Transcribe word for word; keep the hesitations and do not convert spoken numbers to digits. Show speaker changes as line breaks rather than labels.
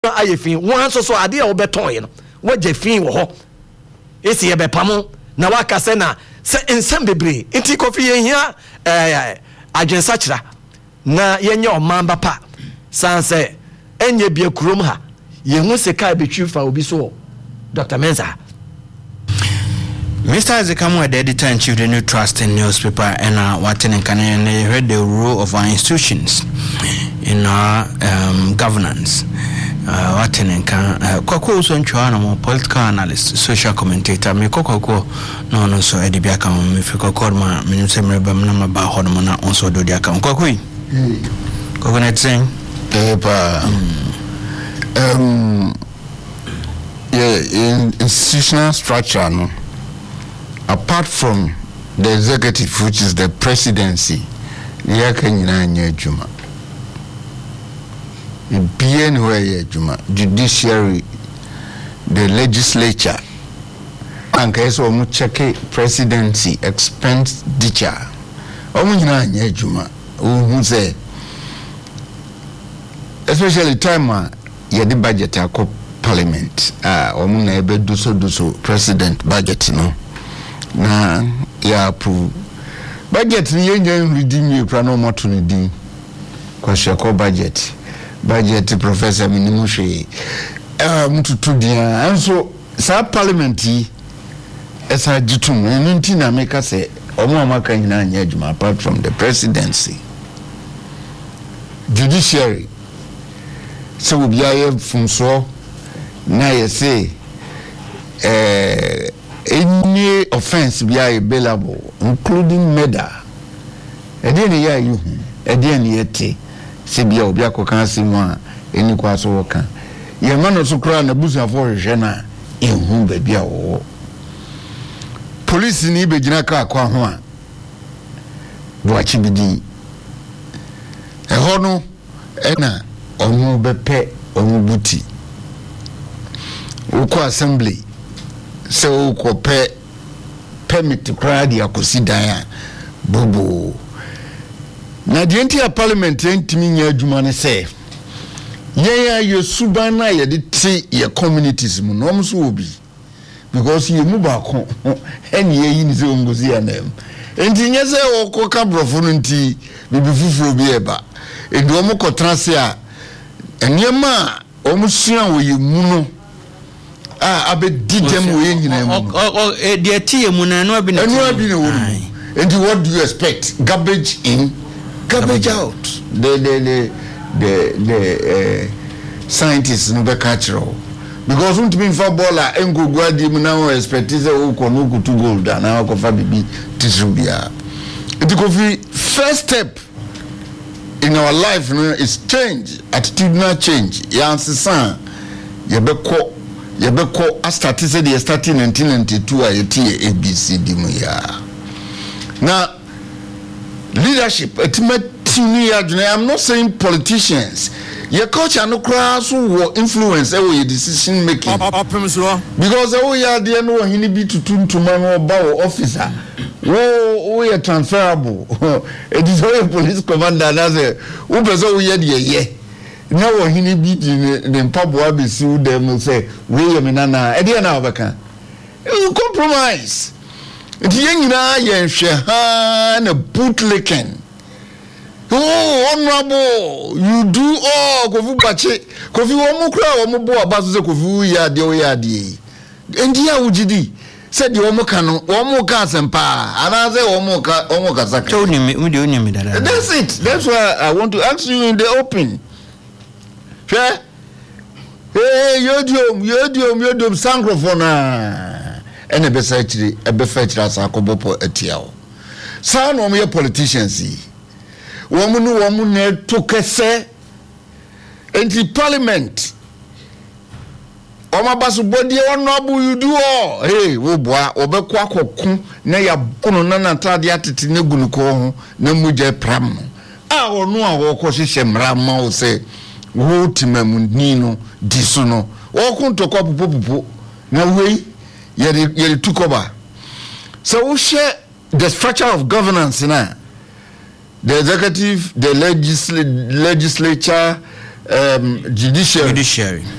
aye fin one so so ade a wo beton ye no wo je fin wo ho esi ye bepamo na waka se na se ensem bebre enti kofi ye hia eh agensa kira na yenye omamba pa sanse enye bia kurom ha ye hu se kai betwi fa obi so Doctor Mensa.
Mister Azekamu, the editor in chief of the New Trust in newspaper, and uh, what in Canada, they heard the role of our institutions in our um, governance. What in Canada, Koko so more political analyst, social commentator, me Koko no no so Eddie Biakam, if you call my minister, number about Hodmana also do the account. Kokui, Coconut saying,
um, yeah, in institutional structure, no. Apart from the executive, which is the presidency, judiciary, the legislature, and case of check presidency expenditure. Especially time you the budget a parliament. Ah, omuna ebe do so do so president budget no. Na ya approve budget ni yenye redeem you pra no moto ni din kwashe ko budget budget professor minimushe eh mututu dia anso sa parliament yi esa jitum enti na make say omo amaka nyina anya adwuma apart from the presidency. Judiciary so we be from so na ye say eh any offense be available, including murder. A day near you, a day near tea, Sibia Obiako can see one, any quas worker. Your man also crying a bosom for Jena in whom baby or police in Ibejinaka Kwahua. Watchibidi a hono, Ena, or no bepe, or no booty. Uko assembly. So ko pe permit to cry the akosidan bobo na the entire parliament entimi nya adwuma ne say ye ya ye suban na ye de ti ye communities mu no so obi because ye mu ba ko ene ye yi ni se ngozi anem enti nya se wo ko ka brofo no nti bibi fufuro bi eba edu omo ko transe a enema omo sua wo ye mu no ah abe didem we nyina mu
oh eh de tie mu na no abi na
no abi na wo and what do you expect? Garbage in, garbage out. The the the the, the uh, scientists no be cultural because won't be footballer engo guadi mu na expect is o ko no go to gold na ko fa bibi tisubia. It go first step in our life you know, is change, attitudinal change. Ya ansesan ye be ko ye be ko a start say the starting nineteen ninety-two a ye A B C D mu ya. Now, leadership, I'm not saying politicians. Your culture no class will influence your decision making. Because we are the no he be to tune to man or officer. We are transferable. It is all a police commander that's a who person we are the now he be the pub will see them say, William and Anna, Ediana Baka. You compromise. The young yen shahan a bootlicking. Oh, honorable, you do all Kofu Bache, Kofi Omukra, Omobo, Abazo Kofu Yadi Oyadi. And dear Ujidi said the Omokano, Omokas and Pa, and I say Omoka, Omokazaka.
Told me that.
That's it. That's why I want to ask you in the open. Fair? Hey, Yodium, Yodium, Yodium, Sankrofona. And a beside a befetch as a cobopo etiao. Son of your politicians, woman, woman, took a say, and the parliament. Oma basu body on nobu you do all. Hey, woboa, obequaco, naya bono nana tadiati negunuko, nemuja pram. Ah, or no, or cosishem rama say, Wotimem Nino, Disuno, or kunto kopu popu, no way. You took over. So we share the structure of governance now. The executive, the legisl- legislature, um, judiciary.
judiciary